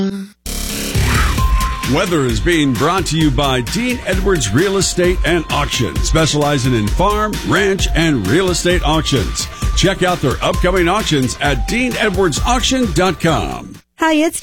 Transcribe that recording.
Weather is being brought to you by Dean Edwards Real Estate and Auction, specializing in farm, ranch, and real estate auctions. Check out their upcoming auctions at deanedwardsauction.com. Hi, it's